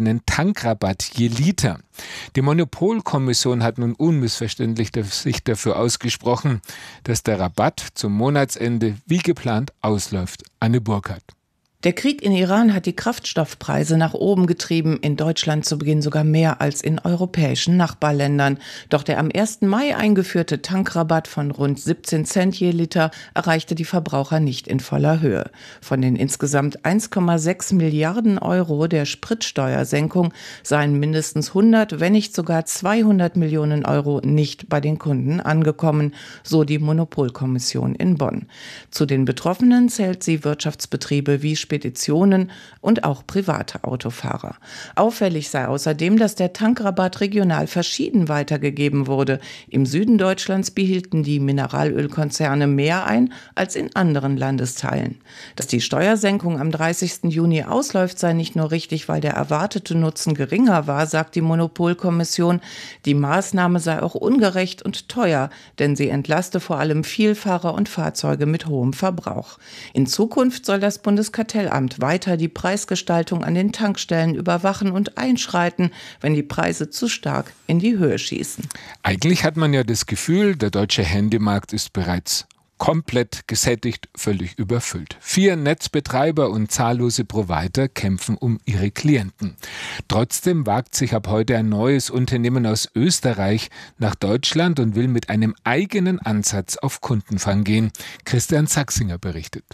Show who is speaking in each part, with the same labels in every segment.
Speaker 1: goldenen Tankrabatt je Liter. Die Monopolkommission hat nun unmissverständlich sich dafür ausgesprochen, dass der Rabatt zum Monatsende wie geplant ausläuft. Anne Burkhardt.
Speaker 2: Der Krieg in Iran hat die Kraftstoffpreise nach oben getrieben, in Deutschland zu Beginn sogar mehr als in europäischen Nachbarländern. Doch der am 1. Mai eingeführte Tankrabatt von rund 17 Cent je Liter erreichte die Verbraucher nicht in voller Höhe. Von den insgesamt 1,6 Milliarden Euro der Spritsteuersenkung seien mindestens 100, wenn nicht sogar 200 Millionen Euro nicht bei den Kunden angekommen, so die Monopolkommission in Bonn. Zu den Betroffenen zählt sie Wirtschaftsbetriebe wie Speditionen und auch private Autofahrer. Auffällig sei außerdem, dass der Tankrabatt regional verschieden weitergegeben wurde. Im Süden Deutschlands behielten die Mineralölkonzerne mehr ein als in anderen Landesteilen. Dass die Steuersenkung am 30. Juni ausläuft, sei nicht nur richtig, weil der erwartete Nutzen geringer war, sagt die Monopolkommission. Die Maßnahme sei auch ungerecht und teuer, denn sie entlaste vor allem Vielfahrer und Fahrzeuge mit hohem Verbrauch. In Zukunft soll das Bundeskartellamt weiter die Preisgestaltung an den Tankstellen überwachen und einschreiten, wenn die Preise zu stark in die Höhe schießen.
Speaker 1: Eigentlich hat man ja das Gefühl, der deutsche Handymarkt ist bereits komplett gesättigt, völlig überfüllt. 4 Netzbetreiber und zahllose Provider kämpfen um ihre Klienten. Trotzdem wagt sich ab heute ein neues Unternehmen aus Österreich nach Deutschland und will mit einem eigenen Ansatz auf Kundenfang gehen. Christian Sachsinger berichtet.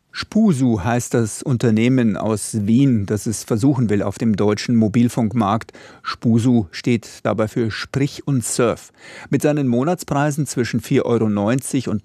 Speaker 3: Spusu heißt das Unternehmen aus Wien, das es versuchen will auf dem deutschen Mobilfunkmarkt. Spusu steht dabei für Sprich und Surf. Mit seinen Monatspreisen zwischen 4,90 € und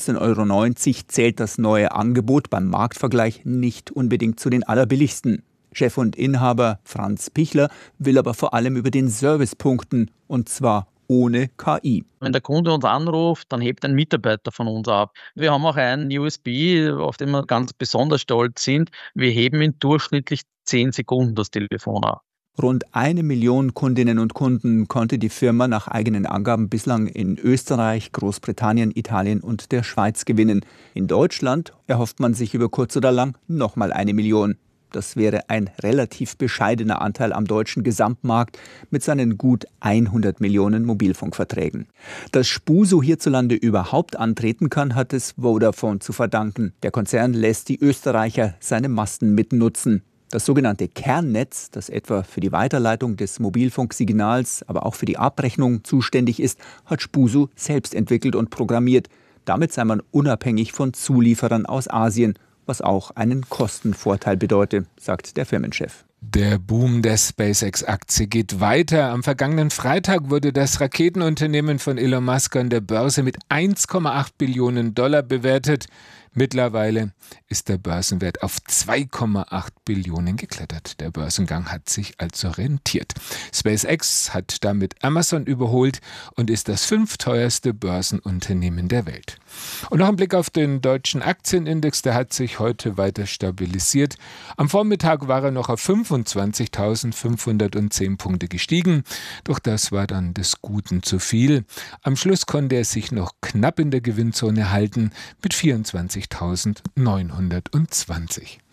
Speaker 3: 19,90 € zählt das neue Angebot beim Marktvergleich nicht unbedingt zu den allerbilligsten. Chef und Inhaber Franz Pichler will aber vor allem über den Service punkten, und zwar ohne KI.
Speaker 4: Wenn der Kunde uns anruft, dann hebt ein Mitarbeiter von uns ab. Wir haben auch einen USB, auf den wir ganz besonders stolz sind. Wir heben in durchschnittlich 10 Sekunden das Telefon ab.
Speaker 3: Rund 1 Million Kundinnen und Kunden konnte die Firma nach eigenen Angaben bislang in Österreich, Großbritannien, Italien und der Schweiz gewinnen. In Deutschland erhofft man sich über kurz oder lang nochmal 1 Million. Das wäre ein relativ bescheidener Anteil am deutschen Gesamtmarkt mit seinen gut 100 Millionen Mobilfunkverträgen. Dass Spusu hierzulande überhaupt antreten kann, hat es Vodafone zu verdanken. Der Konzern lässt die Österreicher seine Masten mitnutzen. Das sogenannte Kernnetz, das etwa für die Weiterleitung des Mobilfunksignals, aber auch für die Abrechnung zuständig ist, hat Spusu selbst entwickelt und programmiert. Damit sei man unabhängig von Zulieferern aus Asien, was auch einen Kostenvorteil bedeutet, sagt der Firmenchef.
Speaker 1: Der Boom der SpaceX-Aktie geht weiter. Am vergangenen Freitag wurde das Raketenunternehmen von Elon Musk an der Börse mit 1,8 Billionen $ bewertet. Mittlerweile ist der Börsenwert auf 2,8 Billionen geklettert. Der Börsengang hat sich also rentiert. SpaceX hat damit Amazon überholt und ist das 5. teuerste Börsenunternehmen der Welt. Und noch ein Blick auf den deutschen Aktienindex, der hat sich heute weiter stabilisiert. Am Vormittag war er noch auf 25.510 Punkte gestiegen, doch das war dann des Guten zu viel. Am Schluss konnte er sich noch knapp in der Gewinnzone halten mit 24.920.